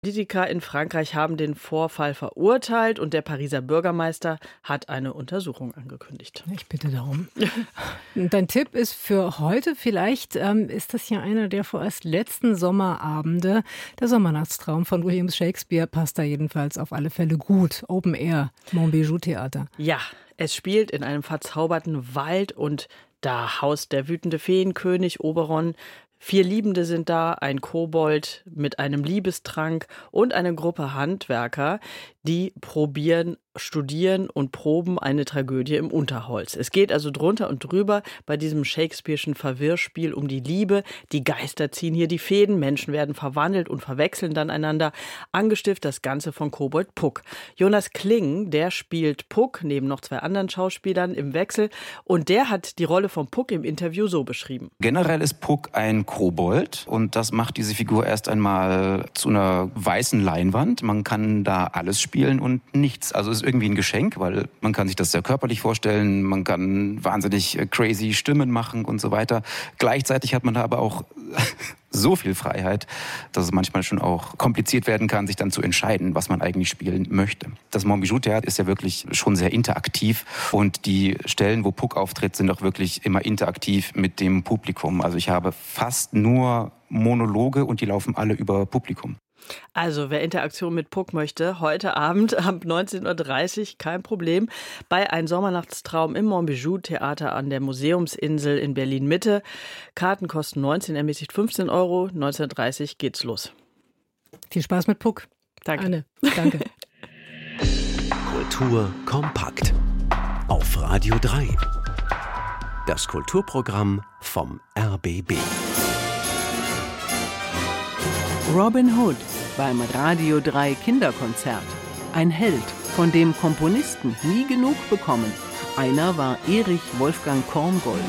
Politiker in Frankreich haben den Vorfall verurteilt und der Pariser Bürgermeister hat eine Untersuchung angekündigt. Ich bitte darum. Dein Tipp ist für heute, vielleicht ist das ja einer der vorerst letzten Sommerabende. Der Sommernachtstraum von William Shakespeare passt da jedenfalls auf alle Fälle gut. Open Air, Montbijou Theater. Ja, es spielt in einem verzauberten Wald und da haust der wütende Feenkönig Oberon. 4 Liebende sind da, ein Kobold mit einem Liebestrank und eine Gruppe Handwerker, die probieren, studieren und proben eine Tragödie im Unterholz. Es geht also drunter und drüber bei diesem Shakespeare'schen Verwirrspiel um die Liebe. Die Geister ziehen hier die Fäden, Menschen werden verwandelt und verwechseln dann einander. Angestiftet das Ganze von Kobold Puck. Jonas Kling, der spielt Puck neben noch 2 anderen Schauspielern im Wechsel und der hat die Rolle von Puck im Interview so beschrieben. Generell ist Puck ein Kobold und das macht diese Figur erst einmal zu einer weißen Leinwand. Man kann da alles spielen und nichts. Also es ist irgendwie ein Geschenk, weil man kann sich das sehr körperlich vorstellen, man kann wahnsinnig crazy Stimmen machen und so weiter. Gleichzeitig hat man da aber auch so viel Freiheit, dass es manchmal schon auch kompliziert werden kann, sich dann zu entscheiden, was man eigentlich spielen möchte. Das Montbijou Theater ist ja wirklich schon sehr interaktiv und die Stellen, wo Puck auftritt, sind auch wirklich immer interaktiv mit dem Publikum. Also ich habe fast nur Monologe und die laufen alle über Publikum. Also, wer Interaktion mit Puck möchte, heute Abend ab 19.30 Uhr, kein Problem, bei Ein Sommernachtstraum im Montbijou Theater an der Museumsinsel in Berlin-Mitte. Karten kosten 19, ermäßigt 15 €. 19.30 Uhr geht's los. Viel Spaß mit Puck. Danke. Anne, danke. Kultur kompakt. Auf Radio 3. Das Kulturprogramm vom RBB. Robin Hood beim Radio 3 Kinderkonzert. Ein Held, von dem Komponisten nie genug bekommen. Einer war Erich Wolfgang Korngold.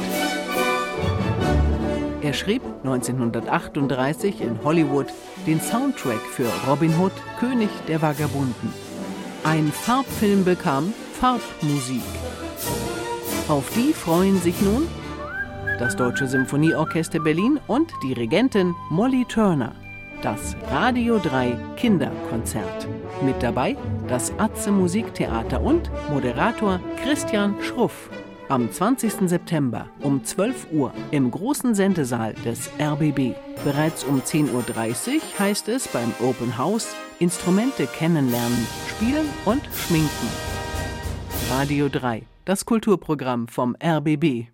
Er schrieb 1938 in Hollywood den Soundtrack für Robin Hood, König der Vagabunden. Ein Farbfilm bekam Farbmusik. Auf die freuen sich nun das Deutsche Symphonieorchester Berlin und Dirigentin Molly Turner. Das Radio 3 Kinderkonzert. Mit dabei das Atze Musiktheater und Moderator Christian Schruff. Am 20. September um 12 Uhr im großen Sendesaal des RBB. Bereits um 10.30 Uhr heißt es beim Open House Instrumente kennenlernen, spielen und schminken. Radio 3, das Kulturprogramm vom RBB.